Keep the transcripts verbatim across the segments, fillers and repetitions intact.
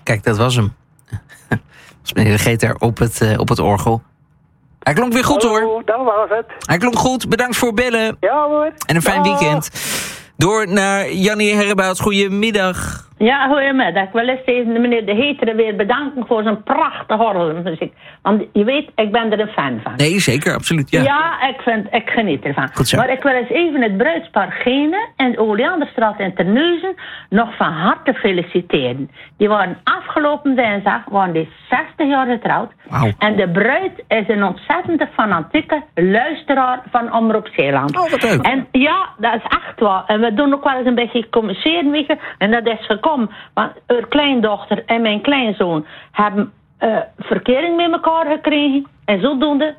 Kijk, dat was hem. Dat was meneer de Geter op het, uh, op het orgel. Hij klonk weer goed, Hallo, hoor. dat was het. Hij klonk goed. Bedankt voor het bellen. Ja hoor. En een fijn Dag. weekend. Door naar Jannie Herrebouts. Goedemiddag. Ja, goedemiddag. Ik wil eens even meneer De Hetere weer bedanken voor zijn prachtige horlogemuziek. Want je weet, ik ben er een fan van. Nee, zeker, absoluut. Ja, ja ik, vind, ik geniet ervan. Goed zo. Maar ik wil eens even het bruidspaar Gene en de Oleanderstraat in Terneuzen nog van harte feliciteren. Die waren afgelopen dinsdag waren die zestig jaar getrouwd. Wauw. En de bruid is een ontzettende fanatieke luisteraar van Omroep Zeeland. Oh, wat leuk. En ja, dat is echt waar. En we doen ook wel eens een beetje communiceren, weet je. En dat is gekomen. Want haar kleindochter en mijn kleinzoon hebben uh, verkering met elkaar gekregen. En zodoende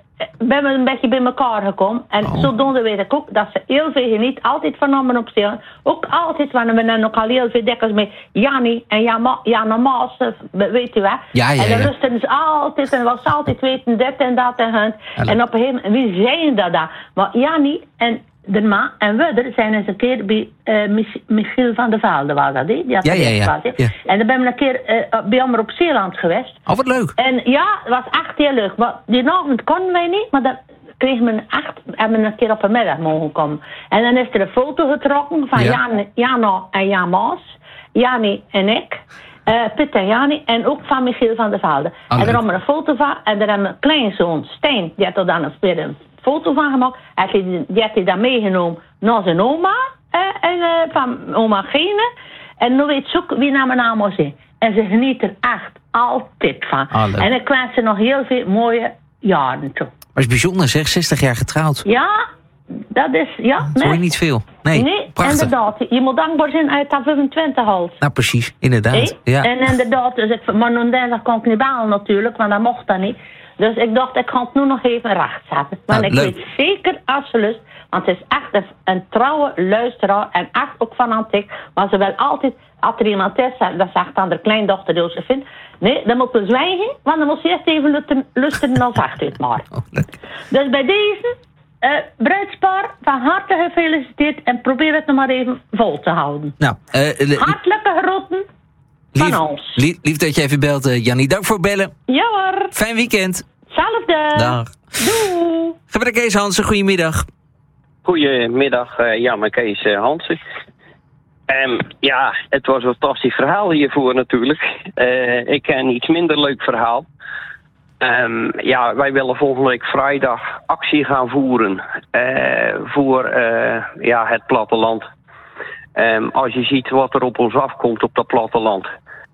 ben we een beetje bij elkaar gekomen. En oh. zodoende weet ik ook dat ze heel veel geniet. Altijd van Omroep Zeeland. Ook altijd, want we hebben ook al heel veel dekkers met Jannie en Jana, Jana Maas. Weet u wel. Ja, ja, en dan ja. lusten ze altijd en was altijd weten dit en dat en hun. Hallo. En op een gegeven moment, wie zijn dat dan? Maar Jannie en de ma en Wudder zijn eens een keer bij uh, Mich- Michiel van der Velde, was dat, hè? Die had Ja, dat ja, ja. was, hè? Ja. En dan ben we een keer uh, bij Omroep Zeeland geweest. Oh, wat leuk. En ja, het was echt heel leuk. Maar die avond konden wij niet, maar dan kregen we echt, hebben we een keer op een middag mogen komen. En dan is er een foto getrokken van Ja. Jan, Jana en Jan Maas, Jannie en ik. Uh, Piet en Jannie en ook van Michiel van der Velde. Oh, en daar leuk. hebben we een foto van. En daar hebben we een kleinzoon, Stijn, die had er dan weer een foto van gemaakt. En die, die had hij dan meegenomen naar zijn oma. Uh, en, uh, van oma Gene. En nu weet ze ook wie naar mijn naam was. En ze geniet er echt altijd van. Oh, leuk. En ik wens ze nog heel veel mooie jaren toe. Maar is bijzonder, zeg. zestig jaar getrouwd. Ja, dat is... Ja, Dat hoor je niet veel. Nee, nee, prachtig. inderdaad. Je moet dankbaar zijn uit dat vijfentwintig houdt. Nou, precies. Inderdaad. Hey? Ja. En inderdaad, dus ik, maar nu dinsdag kon ik niet bellen natuurlijk, want dat mocht dat niet. Dus ik dacht, ik ga het nu nog even recht zetten. Want Nou, ik leuk. weet zeker als ze lust, want het is echt een, een trouwe luisteraar en echt ook fanatiek. Maar ze wil altijd, als er iemand is, dat zegt dan de kleindochter die ze vindt. Nee, dan moeten we zwijgen, want dan moet ze eerst even lusten, lusten en dan zegt u het maar. Oh, leuk. Dus bij deze, uh, bruidspaar, van harte gefeliciteerd en probeer het nog maar even vol te houden. Nou, uh, li- Hartelijke groeten van lief, ons. lief, lief dat je even belt, uh, Jannie. Dank voor het bellen. Ja hoor. Fijn weekend. Hetzelfde. Dag. Doei. Gaan we naar Kees Hansen. Goedemiddag. Goedemiddag, uh, ja, mijn Kees uh, Hansen. Um, ja, het was een fantastisch verhaal hiervoor natuurlijk. Uh, ik ken een iets minder leuk verhaal. Um, ja, wij willen volgende week vrijdag actie gaan voeren uh, voor uh, ja, het platteland. Um, als je ziet wat er op ons afkomt op dat platteland.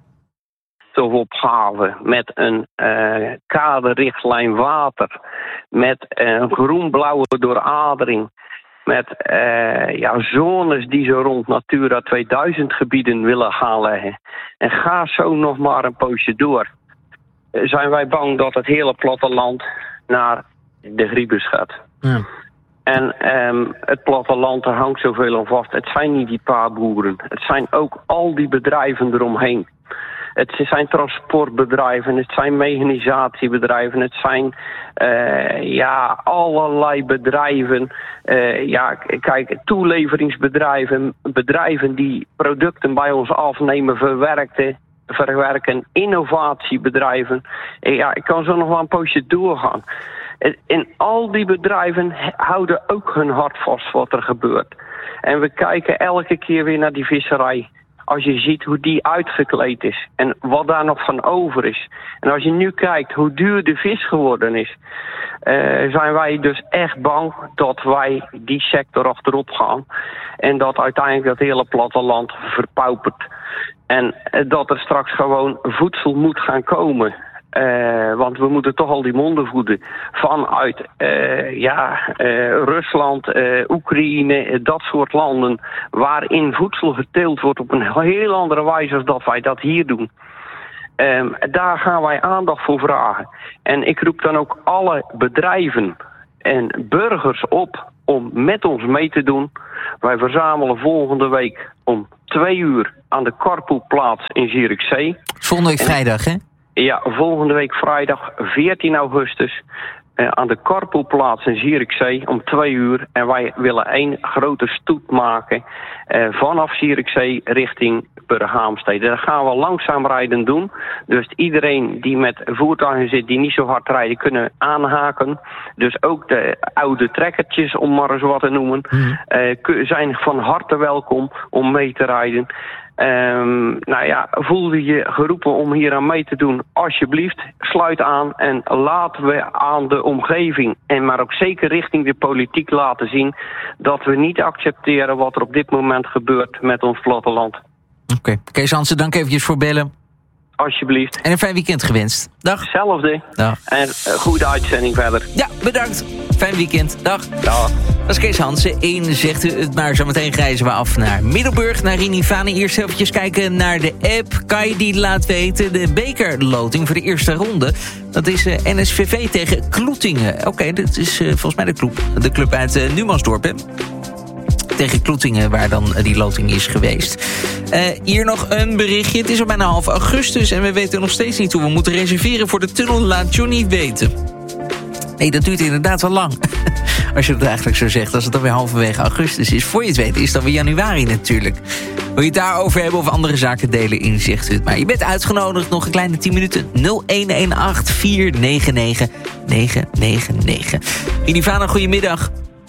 Of opgave met een uh, kaderrichtlijn water, met een groen-blauwe dooradering, met uh, ja, zones die zo rond Natura tweeduizend gebieden willen gaan leggen. En ga zo nog maar een poosje door. Uh, zijn wij bang dat het hele platteland naar de griebus gaat. Ja. En um, het platteland, er hangt zoveel aan vast. Het zijn niet die paar boeren. Het zijn ook al die bedrijven eromheen. Het zijn transportbedrijven, het zijn mechanisatiebedrijven, het zijn uh, ja, allerlei bedrijven. Uh, ja, kijk, toeleveringsbedrijven, bedrijven die producten bij ons afnemen, verwerken, verwerken, innovatiebedrijven. Uh, ja, ik kan zo nog wel een poosje doorgaan. In al die bedrijven houden ook hun hart vast wat er gebeurt. En we kijken elke keer weer naar die visserij. Als je ziet hoe die uitgekleed is en wat daar nog van over is. En als je nu kijkt hoe duur de vis geworden is, uh, zijn wij dus echt bang dat wij die sector achterop gaan. En dat uiteindelijk dat hele platteland verpaupert. En uh, dat er straks gewoon voedsel moet gaan komen. Uh, want we moeten toch al die monden voeden vanuit uh, ja, uh, Rusland, uh, Oekraïne, dat soort landen waarin voedsel geteeld wordt op een heel andere wijze dan dat wij dat hier doen. Um, daar gaan wij aandacht voor vragen. En ik roep dan ook alle bedrijven en burgers op om met ons mee te doen. Wij verzamelen volgende week om twee uur aan de Karpoelplaats in Zierikzee. Volgende week vrijdag, hè? Ja, volgende week vrijdag veertien augustus. uh, aan de Karpoelplaats in Zierikzee om twee uur. En wij willen één grote stoet maken uh, vanaf Zierikzee richting Burghaamstede. Dat gaan we langzaam rijden doen. Dus iedereen die met voertuigen zit die niet zo hard rijden, kunnen aanhaken. Dus ook de oude trekkertjes, om maar eens wat te noemen, mm. uh, zijn van harte welkom om mee te rijden. Um, nou ja, voel je je geroepen om hier aan mee te doen? Alsjeblieft, sluit aan en laten we aan de omgeving en maar ook zeker richting de politiek laten zien dat we niet accepteren wat er op dit moment gebeurt met ons platteland. Oké, okay. Kees Hansen, dank eventjes voor bellen. Alsjeblieft. En een fijn weekend gewenst. Dag. Hetzelfde. Dag. En uh, goede uitzending verder. Ja, bedankt. Fijn weekend. Dag. Dag. Dat is Kees Hansen. Eén zegt u het maar. Zometeen reizen we af naar Middelburg, naar Rini Vane. Eerst eventjes kijken naar de app. Kan je die laat weten? De bekerloting voor de eerste ronde. Dat is uh, N S V V tegen Kloetingen. Oké, okay, dat is uh, volgens mij de club, de club uit uh, Numansdorp, hè? Tegen Kloetingen, waar dan die loting is geweest. Uh, hier nog een berichtje. Het is al bijna half augustus en we weten nog steeds niet hoe we moeten reserveren voor de tunnel. Laat Johnny weten. Nee, dat duurt inderdaad wel lang. Als je het eigenlijk zo zegt, als het dan weer halverwege augustus is. Voor je het weet is het dan weer januari natuurlijk. Wil je het daarover hebben of andere zaken delen in, zegt u het maar. Je bent uitgenodigd, nog een kleine tien minuten. nul een een acht vier negen negen negen negen negen. Inivana, goedemiddag.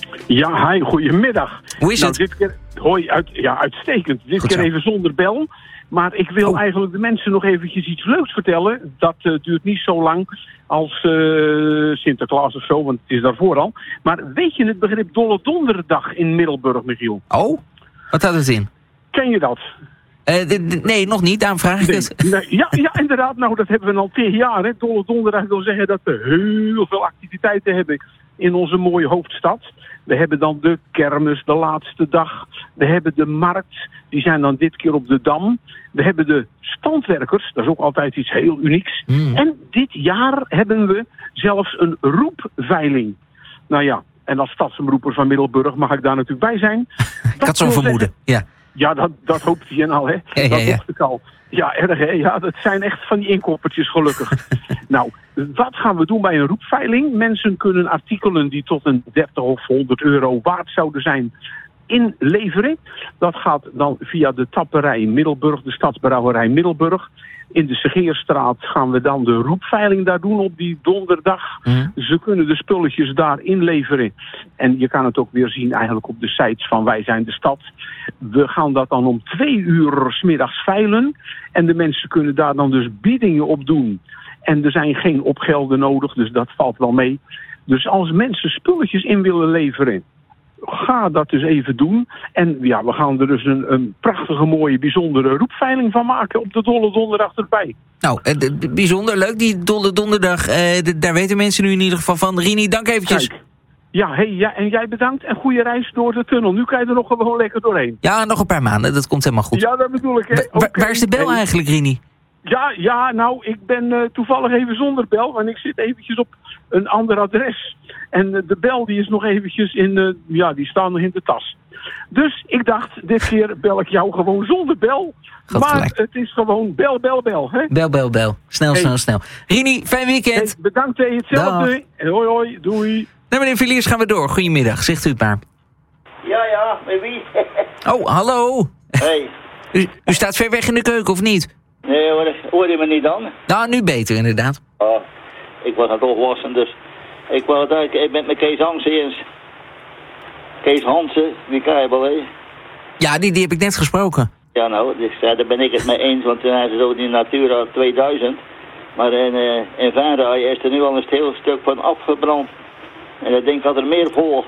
Ja, hi, goedemiddag. Hoe is nou, het? Dit keer, hoi, uit, ja, uitstekend. Dit Goed keer zo. even zonder bel. Maar ik wil oh. eigenlijk de mensen nog eventjes iets leuks vertellen. Dat uh, duurt niet zo lang als uh, Sinterklaas of zo, want het is daarvoor al. Maar weet je het begrip Dolle Donderdag in Middelburg, Michiel? Oh, wat houdt het in? Ken je dat? Uh, d- d- nee, nog niet, daarom vraag ik Nee, het. nee, ja, ja, inderdaad. Nou, dat hebben we al tien jaar. Hè. Dolle Donderdag wil zeggen dat we heel veel activiteiten hebben in onze mooie hoofdstad. We hebben dan de kermis de laatste dag. We hebben de markt, die zijn dan dit keer op de Dam. We hebben de standwerkers, dat is ook altijd iets heel unieks. Mm. En dit jaar hebben we zelfs een roepveiling. Nou ja, en als stadsomroeper van Middelburg mag ik daar natuurlijk bij zijn. Ik had zo'n vermoeden, ja. Ja, dat, dat hoopte je al, hè? Ja, ja, dat ja. dacht ik al. Ja, erg, hè? Ja, dat zijn echt van die inkoppertjes, gelukkig. Nou, wat gaan we doen bij een roepveiling? Mensen kunnen artikelen die tot een dertig of honderd euro waard zouden zijn inleveren. Dat gaat dan via de tapperij Middelburg, de stadsbrouwerij Middelburg. In de Segeerstraat gaan we dan de roepveiling daar doen op die donderdag. Mm. Ze kunnen de spulletjes daar inleveren. En je kan het ook weer zien eigenlijk op de sites van Wij zijn de Stad. We gaan dat dan om twee uur 's middags veilen. En de mensen kunnen daar dan dus biedingen op doen. En er zijn geen opgelden nodig, dus dat valt wel mee. Dus als mensen spulletjes in willen leveren, ga dat dus even doen. En ja, we gaan er dus een, een prachtige, mooie, bijzondere roepveiling van maken op de Dolle Donderdag erbij. Nou, uh, d- d- bijzonder leuk, die Dolle Donderdag. Uh, d- daar weten mensen nu in ieder geval van. Rini, dank eventjes. Kijk. Ja, hey, ja, en jij bedankt en goede reis door de tunnel. Nu kan je er nog gewoon lekker doorheen. Ja, nog een paar maanden, dat komt helemaal goed. Ja, dat bedoel ik, hè. Wa- Okay. Waar is de bel hey. eigenlijk, Rini? Ja, ja, nou, ik ben uh, toevallig even zonder bel, want ik zit eventjes op een ander adres. En uh, de bel die is nog eventjes in, uh, ja, die staat nog in de tas. Dus ik dacht, dit keer bel ik jou gewoon zonder bel. God maar gelijk. het is gewoon bel, bel, bel, hè. Bel, bel, bel. Snel, Hey. snel, snel. Rini, fijn weekend. Hey, bedankt, hè, hetzelfde. En hoi, hoi, doei. Nou, meneer Villiers, gaan we door. Goedemiddag, zegt u het maar. Ja, ja, met wie? Oh, hallo. Hey. U, u staat ver weg in de keuken, of niet? Nee hoor, hoor je me niet dan? Nou, nu beter inderdaad. Oh, ik was aan het opwassen, dus ik wou het eigenlijk, ik ben met Kees Hansen eens. Kees Hansen, die kan je wel, hè? Ja, die, die heb ik net gesproken. Ja nou, dus, ja, daar ben ik het mee eens, want toen hebben ze zo die Natura tweeduizend. Maar in, uh, in Venray is er nu al een heel stuk van afgebrand. En ik denk dat er meer volgt.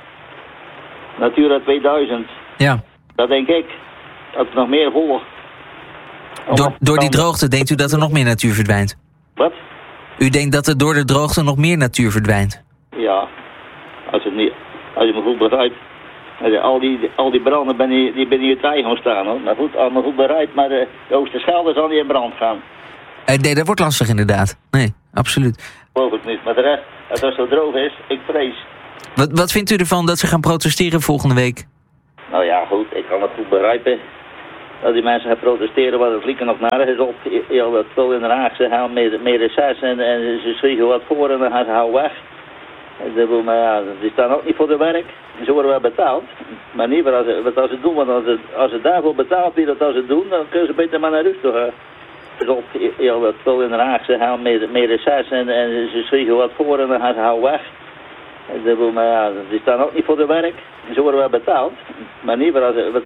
Natura tweeduizend. Ja. Dat denk ik. Dat er nog meer volgt. Door, door die droogte denkt u dat er nog meer natuur verdwijnt? Wat? U denkt dat er door de droogte nog meer natuur verdwijnt? Ja, als, het niet, als je me goed begrijpt. Al die, al die branden ben je, die ben je tijd gaan staan, hoor. Maar goed, allemaal goed bereid, maar de, de Oosterschelde zal niet in brand gaan. Eh, nee, dat wordt lastig inderdaad. Nee, absoluut. Geloof ik niet. Maar de rest, als het zo droog is, ik vrees. Wat, wat vindt u ervan dat ze gaan protesteren volgende week? Nou ja, goed, ik kan het goed begrijpen. Dat die mensen gaan protesteren, waar het vliegen nog nergens op. Ja, dat veel in Den Haag, ze gaan meer, meer de zes en, en ze schrieken wat voor en dan gaan ze hou weg. De, maar ja, die staan ook niet voor de werk. Ze worden wel betaald. Maar niet wat ze, wat als ze doen. Want als ze, als ze daarvoor betaald worden als ze doen, dan kunnen ze beter maar naar rust toch. Dus op heel wat veel in Den Haag. Ze gaan meer, meer reces en, en ze schrijven wat voor en dan gaan ze hou weg. De, maar ja, die staan ook niet voor de werk. Ze worden wel betaald. Maar niet wat als ze, wat